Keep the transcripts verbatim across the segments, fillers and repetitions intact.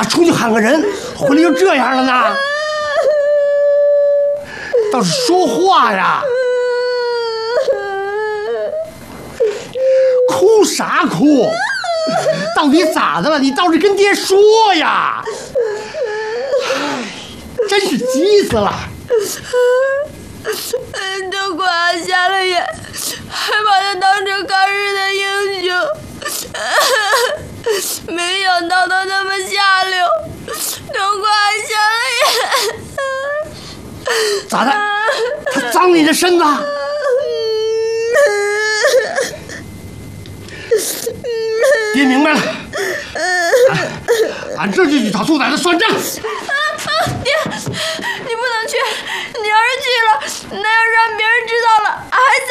他出去喊个人，回来就这样了呢？倒是说话呀！哭啥哭？到底咋的了？你倒是跟爹说呀！唉，真是急死了！ 都夸他瞎了眼，还把他当成抗日的英雄，没想到他那么下流，都夸他瞎了眼。 咋的？他脏你的身子？爹明白了，俺俺这就去找兔崽子算账。 啊啊！爹，你不能去，你要是去了，那要是让别人知道了，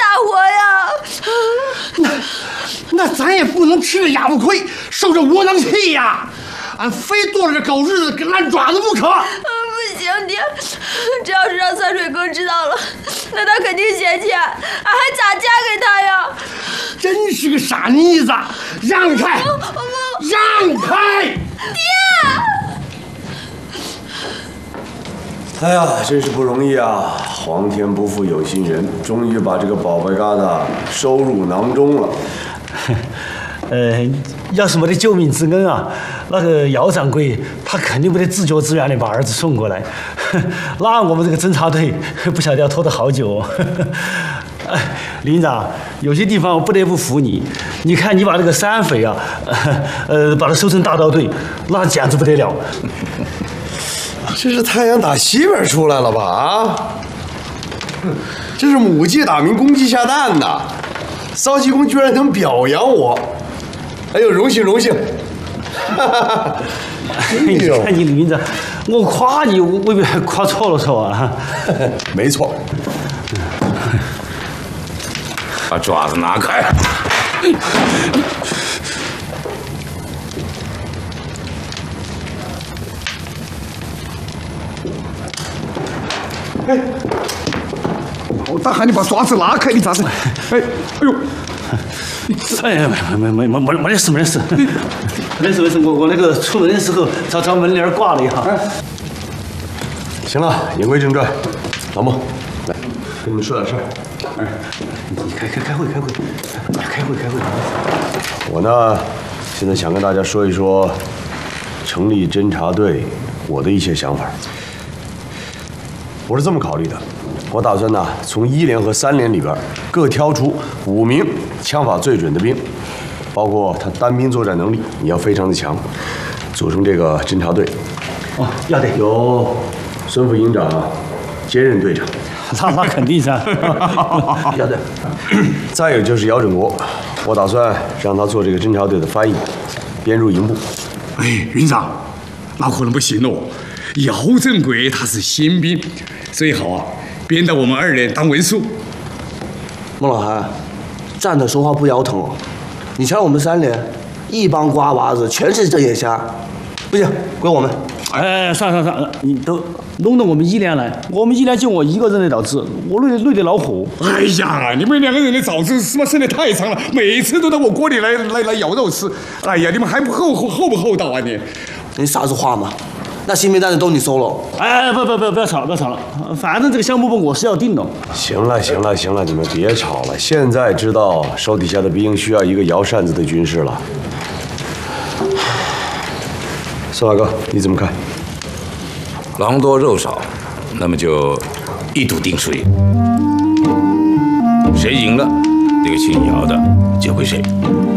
还咋活呀？ 那那咱也不能吃这哑巴亏，受这窝囊气呀！俺非剁了这狗日子跟烂爪子不可。 不行，爹，这要是让三水哥知道了，那他肯定嫌弃俺，俺还咋嫁给他呀？ 真是个傻妮子！让开！让开！ 爹！ 哎呀，真是不容易啊！皇天不负有心人，终于把这个宝贝疙瘩收入囊中了。 呃，要是没得救命之恩啊，那个姚掌柜他肯定不得自觉自愿的把儿子送过来。那我们这个侦察队不晓得要拖得好久哦。哎，李营长，有些地方我不得不服你。你看，你把这个山匪啊，呃，把他收成大刀队，那简直不得了。 这是太阳打西边出来了吧？啊，这是母鸡打鸣，公鸡下蛋呐！骚鸡公居然能表扬我，哎呦，荣幸荣幸！ 你看你李营长，我夸你未必还夸错了是吧？ 没错。 把爪子拿开！ 哎，我大喊你把爪子拿开，你咋子？哎，哎呦！ 哎呀，没没没没没没得事没得事，没事没事，我我那个出门的时候找找门帘挂了一下。 行了，言归正传，老孟，来跟你们说点事儿。 哎，你开开开会开会，开会开会。 我呢，现在想跟大家说一说成立侦察队我的一些想法。我是这么考虑的，我打算呢从一连和三连里边各挑出五名枪法最准的兵，包括他单兵作战能力也要非常的强，组成这个侦察队。 哦，要得， 由孙副营长兼任队长。 那那肯定噻，要得。 再有就是姚振国，我打算让他做这个侦察队的翻译，编入营部。 哎，营长，那可能不行哦。姚振国他是新兵，最好啊编到我们二连当文书。 孟老汉，站着说话不腰疼哦。你瞧我们三连，一帮瓜娃子全是睁眼瞎，不行，归我们。 哎，算了算了算了，你都弄到我们一连来，我们一连就我一个人的导致，我累累得恼火。 哎呀，你们两个人的爪子是不是伸得太长了？每次都到我锅里来来来咬肉吃。哎呀，你们还不厚厚厚不厚道啊你？ 你啥子话嘛？那新兵蛋子都你收了。 哎，不不不，不要吵了，不要吵了，反正这个项目部我是要定的。 行了行了行了，你们别吵了。现在知道手底下的兵需要一个摇扇子的军师了。宋大哥，你怎么看？ 狼多肉少，那么就一赌定谁。谁赢了，这个姓姚的就归谁。怎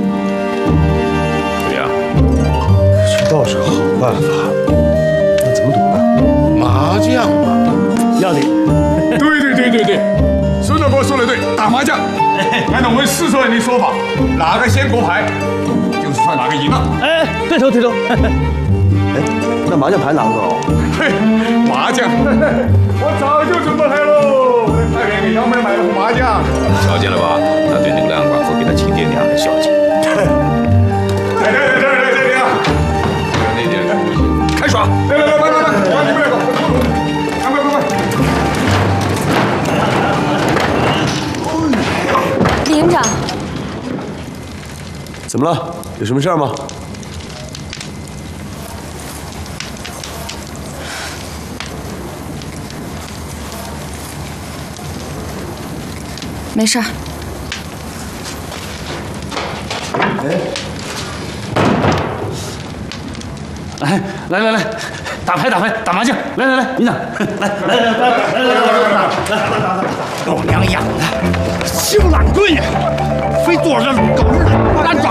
么样？ 这倒是个好办法。那怎么赌呢？ 麻将嘛。 要得。 对对对对对，孙大哥说的对，打麻将。按照我们四川人的说法，哪个先过牌，就是算哪个赢了。 哎，对头对头。 哎，那麻将牌哪个哦？ 嘿，麻将，我早就准备好喽。太原给杨梅买了副麻将。 瞧见了吧？他对那个两寡妇给他亲爹娘很孝敬。 来来来来来来来， 那点出息，开耍！ 来来来来来来，你们两个，快快快快！ 李营长， 怎么了？有什么事儿吗？ 没事儿。 哎，来来来，打牌打牌打麻将，来来来，营长，来来来来来来来来， 狗娘养的，性懒棍呀，非坐着狗日的烂爪